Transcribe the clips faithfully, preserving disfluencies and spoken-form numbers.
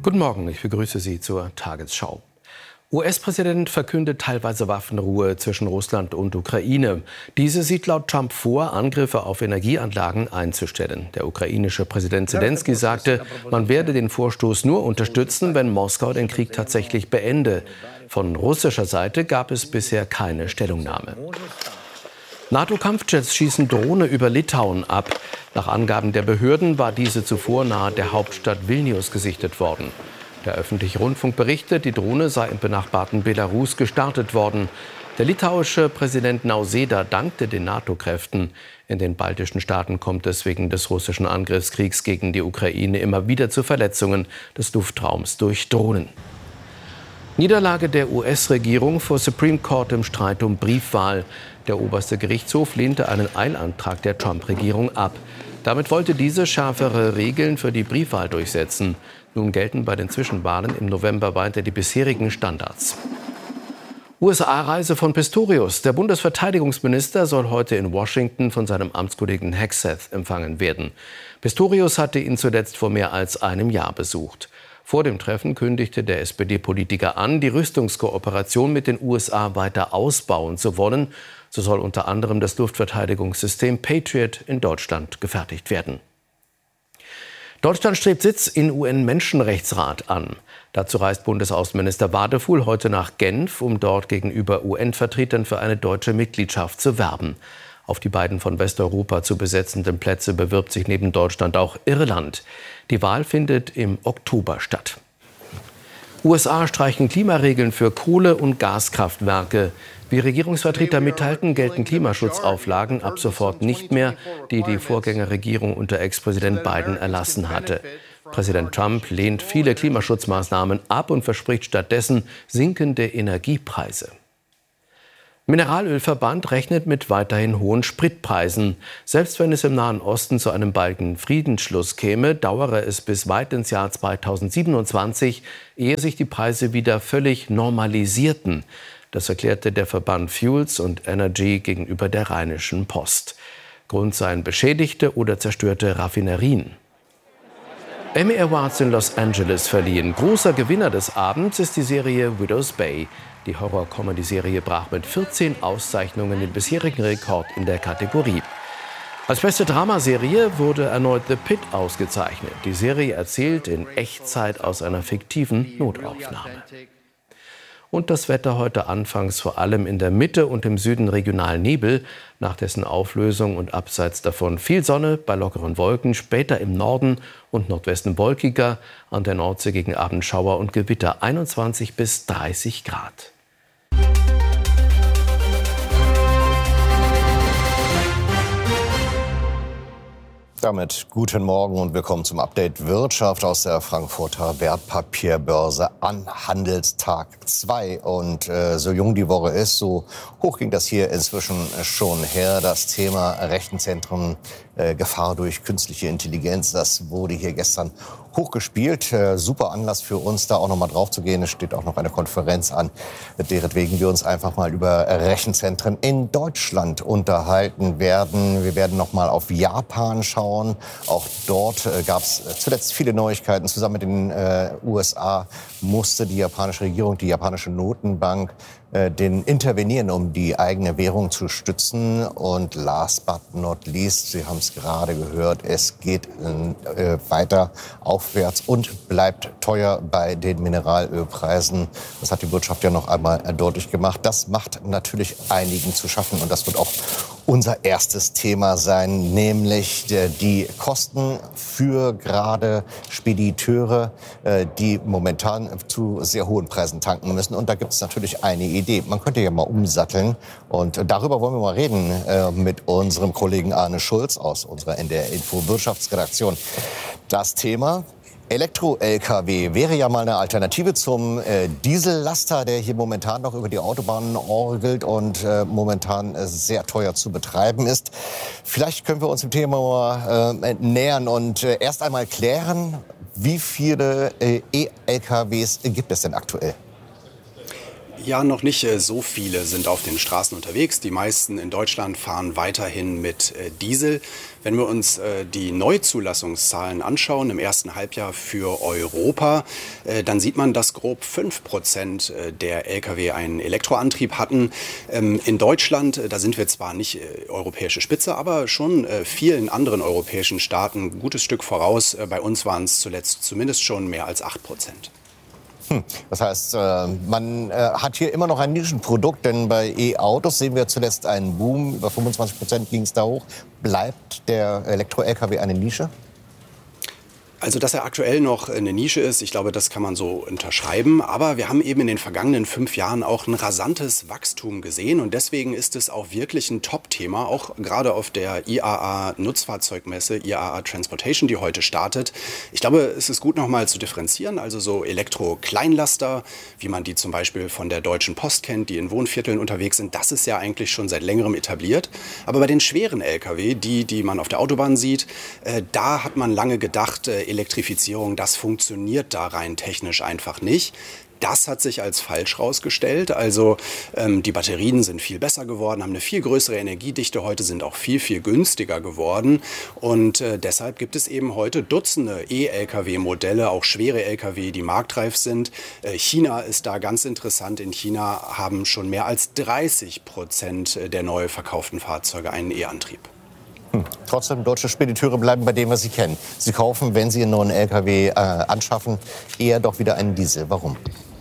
Guten Morgen, ich begrüße Sie zur Tagesschau. U S-Präsident verkündet teilweise Waffenruhe zwischen Russland und Ukraine. Diese sieht laut Trump vor, Angriffe auf Energieanlagen einzustellen. Der ukrainische Präsident Selenskyj sagte, man werde den Vorstoß nur unterstützen, wenn Moskau den Krieg tatsächlich beende. Von russischer Seite gab es bisher keine Stellungnahme. NATO-Kampfjets schießen Drohne über Litauen ab. Nach Angaben der Behörden war diese zuvor nahe der Hauptstadt Vilnius gesichtet worden. Der öffentliche Rundfunk berichtet, die Drohne sei im benachbarten Belarus gestartet worden. Der litauische Präsident Nausėda dankte den NATO-Kräften. In den baltischen Staaten kommt es wegen des russischen Angriffskriegs gegen die Ukraine immer wieder zu Verletzungen des Luftraums durch Drohnen. Niederlage der U S-Regierung vor Supreme Court im Streit um Briefwahl. Der oberste Gerichtshof lehnte einen Eilantrag der Trump-Regierung ab. Damit wollte diese schärfere Regeln für die Briefwahl durchsetzen. Nun gelten bei den Zwischenwahlen im November weiter die bisherigen Standards. U S A-Reise von Pistorius. Der Bundesverteidigungsminister soll heute in Washington von seinem Amtskollegen Hegseth empfangen werden. Pistorius hatte ihn zuletzt vor mehr als einem Jahr besucht. Vor dem Treffen kündigte der S P D-Politiker an, die Rüstungskooperation mit den U S A weiter ausbauen zu wollen. So soll unter anderem das Luftverteidigungssystem Patriot in Deutschland gefertigt werden. Deutschland strebt Sitz im U N-Menschenrechtsrat an. Dazu reist Bundesaußenminister Wadefuhl heute nach Genf, um dort gegenüber U N-Vertretern für eine deutsche Mitgliedschaft zu werben. Auf die beiden von Westeuropa zu besetzenden Plätze bewirbt sich neben Deutschland auch Irland. Die Wahl findet im Oktober statt. U S A streichen Klimaregeln für Kohle- und Gaskraftwerke. Wie Regierungsvertreter mitteilten, gelten Klimaschutzauflagen ab sofort nicht mehr, die die Vorgängerregierung unter Ex-Präsident Biden erlassen hatte. Präsident Trump lehnt viele Klimaschutzmaßnahmen ab und verspricht stattdessen sinkende Energiepreise. Mineralölverband rechnet mit weiterhin hohen Spritpreisen. Selbst wenn es im Nahen Osten zu einem baldigen Friedensschluss käme, dauere es bis weit ins Jahr zweitausendsiebenundzwanzig, ehe sich die Preise wieder völlig normalisierten. Das erklärte der Verband Fuels und Energy gegenüber der Rheinischen Post. Grund seien beschädigte oder zerstörte Raffinerien. Emmy Awards in Los Angeles verliehen. Großer Gewinner des Abends ist die Serie Widow's Bay. Die Horror-Comedy-Serie brach mit vierzehn Auszeichnungen den bisherigen Rekord in der Kategorie. Als beste Dramaserie wurde erneut The Pitt ausgezeichnet. Die Serie erzählt in Echtzeit aus einer fiktiven Notaufnahme. Und das Wetter heute anfangs vor allem in der Mitte und im Süden regional Nebel, nach dessen Auflösung und abseits davon viel Sonne bei lockeren Wolken, später im Norden und Nordwesten wolkiger, an der Nordsee gegen Abend Schauer und Gewitter einundzwanzig bis dreißig Grad. Damit guten Morgen und willkommen zum Update Wirtschaft aus der Frankfurter Wertpapierbörse an Handelstag zwei. Und äh, so jung die Woche ist, so hoch ging das hier inzwischen schon her. Das Thema Rechenzentren, äh, Gefahr durch künstliche Intelligenz, das wurde hier gestern hochgespielt. Äh, super Anlass für uns, da auch noch mal drauf zu gehen. Es steht auch noch eine Konferenz an, deretwegen wir uns einfach mal über Rechenzentren in Deutschland unterhalten werden. Wir werden noch mal auf Japan schauen. Auch dort äh, gab es zuletzt viele Neuigkeiten. Zusammen mit den äh, U S A musste die japanische Regierung, die japanische Notenbank, äh, den intervenieren, um die eigene Währung zu stützen. Und last but not least, Sie haben es gerade gehört, es geht äh, weiter aufwärts und bleibt teuer bei den Mineralölpreisen. Das hat die Wirtschaft ja noch einmal deutlich gemacht. Das macht natürlich einigen zu schaffen und das wird auch unser erstes Thema sein, nämlich die Kosten für gerade Spediteure, die momentan zu sehr hohen Preisen tanken müssen. Und da gibt es natürlich eine Idee. Man könnte ja mal umsatteln. Und darüber wollen wir mal reden mit unserem Kollegen Arne Schulz aus unserer N D R Info Wirtschaftsredaktion. Das Thema Elektro-L K W wäre ja mal eine Alternative zum äh, Diesellaster, der hier momentan noch über die Autobahnen orgelt und äh, momentan äh, sehr teuer zu betreiben ist. Vielleicht können wir uns dem Thema äh, nähern und äh, erst einmal klären, wie viele äh, E-L K Ws gibt es denn aktuell? Ja, noch nicht äh, so viele sind auf den Straßen unterwegs. Die meisten in Deutschland fahren weiterhin mit äh, Diesel. Wenn wir uns äh, die Neuzulassungszahlen anschauen im ersten Halbjahr für Europa, äh, dann sieht man, dass grob fünf Prozent der Lkw einen Elektroantrieb hatten. Ähm, in Deutschland, äh, da sind wir zwar nicht äh, europäische Spitze, aber schon äh, vielen anderen europäischen Staaten ein gutes Stück voraus. Äh, bei uns waren es zuletzt zumindest schon mehr als acht Prozent. Hm. Das heißt, äh, man äh, hat hier immer noch ein Nischenprodukt, denn bei E-Autos sehen wir zuletzt einen Boom. Über fünfundzwanzig Prozent ging es da hoch. Bleibt der Elektro-Lkw eine Nische? Also, dass er aktuell noch eine Nische ist, ich glaube, das kann man so unterschreiben. Aber wir haben eben in den vergangenen fünf Jahren auch ein rasantes Wachstum gesehen. Und deswegen ist es auch wirklich ein Top-Thema, auch gerade auf der I A A-Nutzfahrzeugmesse, I A A Transportation, die heute startet. Ich glaube, es ist gut, noch mal zu differenzieren. Also so Elektro-Kleinlaster, wie man die zum Beispiel von der Deutschen Post kennt, die in Wohnvierteln unterwegs sind, das ist ja eigentlich schon seit längerem etabliert. Aber bei den schweren Lkw, die, die man auf der Autobahn sieht, äh, da hat man lange gedacht, äh, Elektrifizierung, das funktioniert da rein technisch einfach nicht. Das hat sich als falsch herausgestellt. Also ähm, die Batterien sind viel besser geworden, haben eine viel größere Energiedichte heute, sind auch viel, viel günstiger geworden. Und äh, deshalb gibt es eben heute Dutzende E-Lkw-Modelle, auch schwere Lkw, die marktreif sind. Äh, China ist da ganz interessant. In China haben schon mehr als dreißig Prozent der neu verkauften Fahrzeuge einen E-Antrieb. Hm. Trotzdem, deutsche Spediteure bleiben bei dem, was sie kennen. Sie kaufen, wenn sie einen neuen Lkw äh, anschaffen, eher doch wieder einen Diesel. Warum?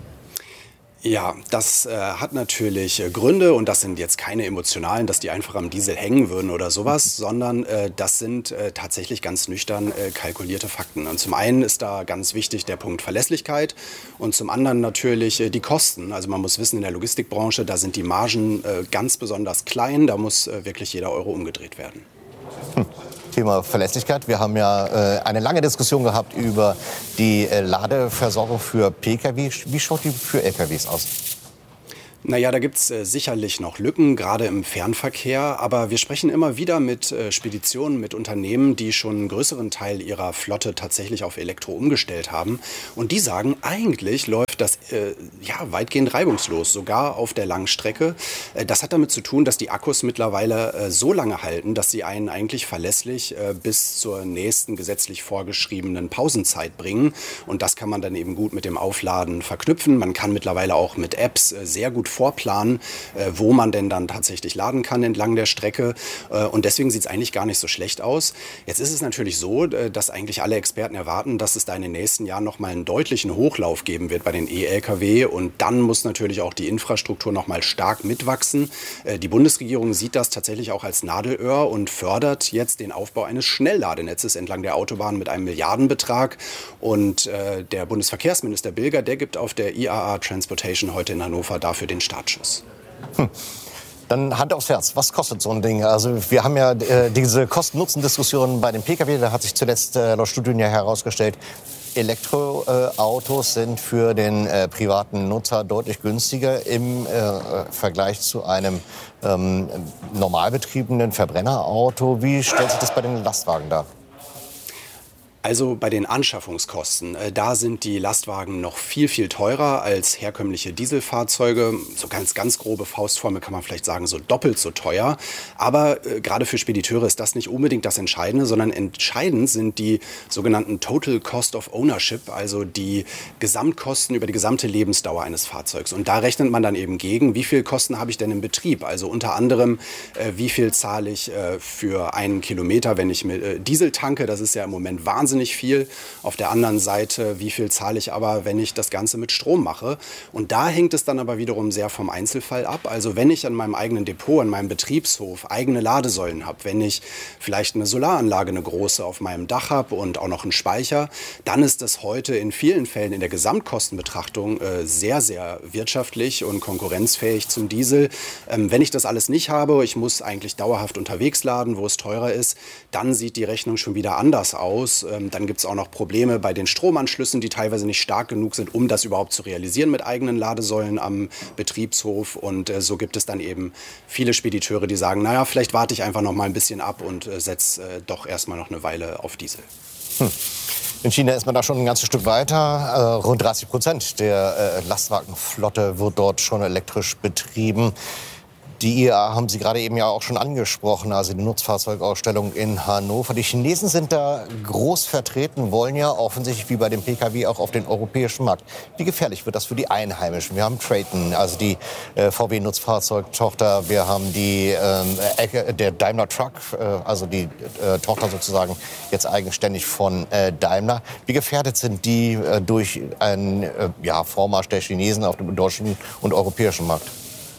Ja, das äh, hat natürlich äh, Gründe und das sind jetzt keine emotionalen, dass die einfach am Diesel hängen würden oder sowas, sondern äh, das sind äh, tatsächlich ganz nüchtern äh, kalkulierte Fakten. Und zum einen ist da ganz wichtig der Punkt Verlässlichkeit und zum anderen natürlich äh, die Kosten. Also man muss wissen, in der Logistikbranche, da sind die Margen äh, ganz besonders klein, da muss äh, wirklich jeder Euro umgedreht werden. Hm. Thema Verlässlichkeit. Wir haben ja äh, eine lange Diskussion gehabt über die äh, Ladeversorgung für Pkw. Wie schaut die für Lkws aus? Naja, da gibt es äh, sicherlich noch Lücken, gerade im Fernverkehr. Aber wir sprechen immer wieder mit äh, Speditionen, mit Unternehmen, die schon einen größeren Teil ihrer Flotte tatsächlich auf Elektro umgestellt haben. Und die sagen, eigentlich läuft das äh, ja, weitgehend reibungslos, sogar auf der Langstrecke. Äh, das hat damit zu tun, dass die Akkus mittlerweile äh, so lange halten, dass sie einen eigentlich verlässlich äh, bis zur nächsten gesetzlich vorgeschriebenen Pausenzeit bringen. Und das kann man dann eben gut mit dem Aufladen verknüpfen. Man kann mittlerweile auch mit Apps äh, sehr gut vorplanen, äh, wo man denn dann tatsächlich laden kann entlang der Strecke. Äh, und deswegen sieht es eigentlich gar nicht so schlecht aus. Jetzt ist es natürlich so, äh, dass eigentlich alle Experten erwarten, dass es da in den nächsten Jahren noch mal einen deutlichen Hochlauf geben wird bei den E-Lkw. Und dann muss natürlich auch die Infrastruktur noch mal stark mitwachsen. Äh, die Bundesregierung sieht das tatsächlich auch als Nadelöhr und fördert jetzt den Aufbau eines Schnellladenetzes entlang der Autobahn mit einem Milliardenbetrag. Und äh, der Bundesverkehrsminister Bilger, der gibt auf der I A A Transportation heute in Hannover dafür den Startschuss. Hm. Dann Hand aufs Herz, was kostet so ein Ding? Also wir haben ja äh, diese Kosten-Nutzen-Diskussion bei den Pkw, da hat sich zuletzt äh, laut Studien ja herausgestellt, Elektroautos äh, sind für den äh, privaten Nutzer deutlich günstiger im äh, Vergleich zu einem ähm, normal betriebenen Verbrennerauto. Wie stellt sich das bei den Lastwagen dar? Also bei den Anschaffungskosten, äh, da sind die Lastwagen noch viel, viel teurer als herkömmliche Dieselfahrzeuge. So ganz, ganz grobe Faustformel kann man vielleicht sagen, so doppelt so teuer. Aber äh, gerade für Spediteure ist das nicht unbedingt das Entscheidende, sondern entscheidend sind die sogenannten Total Cost of Ownership, also die Gesamtkosten über die gesamte Lebensdauer eines Fahrzeugs. Und da rechnet man dann eben gegen, wie viel Kosten habe ich denn im Betrieb? Also unter anderem, äh, wie viel zahle ich äh, für einen Kilometer, wenn ich mit äh, Diesel tanke? Das ist ja im Moment wahnsinnig viel. Auf der anderen Seite, wie viel zahle ich aber, wenn ich das Ganze mit Strom mache? Und da hängt es dann aber wiederum sehr vom Einzelfall ab. Also wenn ich an meinem eigenen Depot, an meinem Betriebshof eigene Ladesäulen habe, wenn ich vielleicht eine Solaranlage, eine große auf meinem Dach habe und auch noch einen Speicher, dann ist das heute in vielen Fällen in der Gesamtkostenbetrachtung äh, sehr, sehr wirtschaftlich und konkurrenzfähig zum Diesel. Ähm, wenn ich das alles nicht habe, ich muss eigentlich dauerhaft unterwegs laden, wo es teurer ist, dann sieht die Rechnung schon wieder anders aus. Ähm, Dann gibt es auch noch Probleme bei den Stromanschlüssen, die teilweise nicht stark genug sind, um das überhaupt zu realisieren mit eigenen Ladesäulen am Betriebshof. Und äh, so gibt es dann eben viele Spediteure, die sagen, naja, vielleicht warte ich einfach noch mal ein bisschen ab und äh, setze äh, doch erstmal noch eine Weile auf Diesel. Hm. In China ist man da schon ein ganzes Stück weiter. Äh, rund dreißig Prozent der äh, Lastwagenflotte wird dort schon elektrisch betrieben. Die I A A haben Sie gerade eben ja auch schon angesprochen, also die Nutzfahrzeugausstellung in Hannover. Die Chinesen sind da groß vertreten, wollen ja offensichtlich wie bei dem Pkw auch auf den europäischen Markt. Wie gefährlich wird das für die Einheimischen? Wir haben Traton, also die äh, V W-Nutzfahrzeugtochter. Wir haben die, äh, der Daimler Truck, äh, also die äh, Tochter sozusagen jetzt eigenständig von äh, Daimler. Wie gefährdet sind die äh, durch einen äh, ja, Vormarsch der Chinesen auf dem deutschen und europäischen Markt?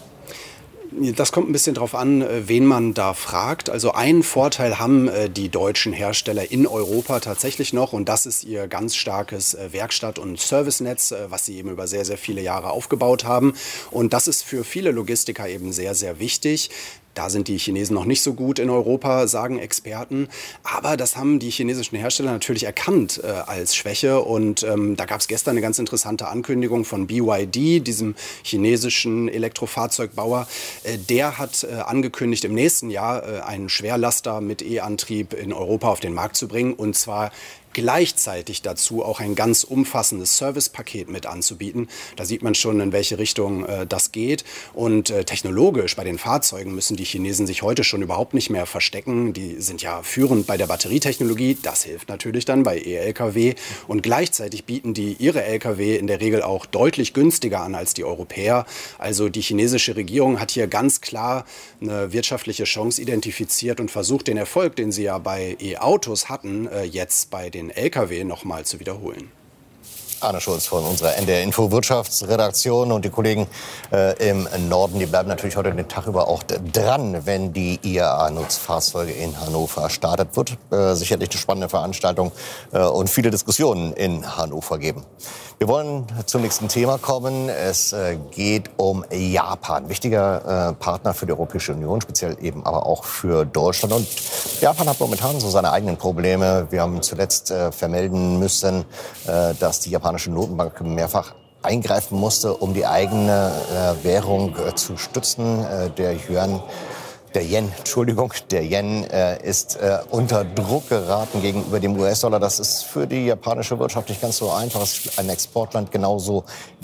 Das kommt ein bisschen drauf an, wen man da fragt. Also einen Vorteil haben die deutschen Hersteller in Europa tatsächlich noch, und das ist ihr ganz starkes Werkstatt- und Servicenetz, was sie eben über sehr, sehr viele Jahre aufgebaut haben. Und das ist für viele Logistiker eben sehr, sehr wichtig. Da sind die Chinesen noch nicht so gut in Europa, sagen Experten. Aber das haben die chinesischen Hersteller natürlich erkannt äh, als Schwäche. Und ähm, da gab es gestern eine ganz interessante Ankündigung von B Y D, diesem chinesischen Elektrofahrzeugbauer. Äh, der hat äh, angekündigt, im nächsten Jahr äh, einen Schwerlaster mit E-Antrieb in Europa auf den Markt zu bringen. Und zwar gleichzeitig dazu auch ein ganz umfassendes Servicepaket mit anzubieten. Da sieht man schon, in welche Richtung äh, das geht. Und äh, technologisch bei den Fahrzeugen müssen die Chinesen sich heute schon überhaupt nicht mehr verstecken. Die sind ja führend bei der Batterietechnologie. Das hilft natürlich dann bei E-L K W. Und gleichzeitig bieten die ihre L K W in der Regel auch deutlich günstiger an als die Europäer. Also die chinesische Regierung hat hier ganz klar eine wirtschaftliche Chance identifiziert und versucht, den Erfolg, den sie ja bei E-Autos hatten, äh, jetzt bei den L K W noch mal zu wiederholen. Arne Schulz von unserer N D R Info Wirtschaftsredaktion und die Kollegen äh, im Norden, die bleiben natürlich heute den Tag über auch dran, wenn die I A A-Nutzfahrzeuge in Hannover startet. Wird äh, sicherlich eine spannende Veranstaltung äh, und viele Diskussionen in Hannover geben. Wir wollen zum nächsten Thema kommen. Es äh, geht um Japan. Wichtiger äh, Partner für die Europäische Union, speziell eben aber auch für Deutschland. Und Japan hat momentan so seine eigenen Probleme. Wir haben zuletzt äh, vermelden müssen, äh, dass die japanische Notenbank mehrfach eingreifen musste, um die eigene äh, Währung äh, zu stützen. Äh, der Yuan Der Yen, Entschuldigung, der Yen äh, ist äh, unter Druck geraten gegenüber dem U S-Dollar. Das ist für die japanische Wirtschaft nicht ganz so einfach. Es ist ein Exportland genauso